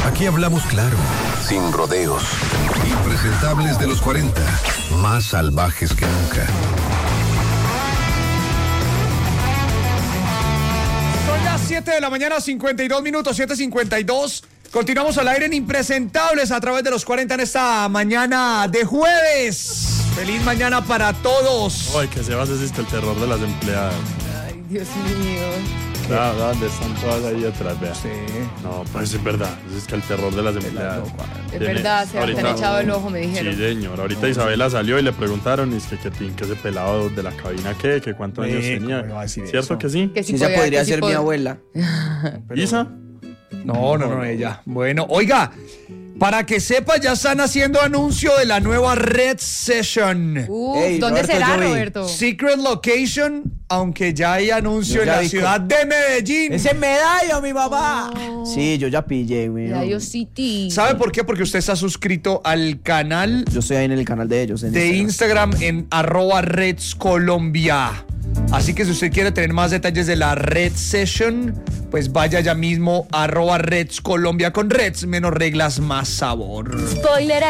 Aquí hablamos claro, sin rodeos. Impresentables de los 40, más salvajes que nunca. Son las 7 de la mañana, 52 minutos, 7:52. Continuamos al aire en Impresentables a través de los 40 en esta mañana de jueves. Feliz mañana para todos. Ay, que Sebas es el terror de las empleadas. Ay, Dios mío. Claro, ¿dónde están todas ahí atrás? Vea. Sí. No, pues es verdad. Es que el terror de las empleadas. Es verdad, se han echado el ojo, me dijeron. Sí, señor. Ahorita Isabela salió y le preguntaron, y es que ese pelado de la cabina, que cuántos años tenía. ¿cómo le va a decir ¿Cierto eso? que sí? Que Sí, esa podría ser mi abuela. ¿Isa? No, ella. Bueno, oiga, para que sepa, ya están haciendo anuncio de la nueva Red Session. Ey, ¿Dónde Roberto, será, yo vi. Roberto? Secret Location, aunque ya hay anuncio Yo en ya la vi ciudad de Medellín. ¡Ese medallo, mi papá! Sí, yo ya pillé, güey. Radio City. ¿Sabe por qué? Porque usted está suscrito al canal Yo estoy ahí en el canal de ellos. En de Instagram en @RedsColombia. Así que si usted quiere tener más detalles de la Red Session, pues vaya ya mismo @RedsColombia con Reds, menos reglas, más sabor. Spoiler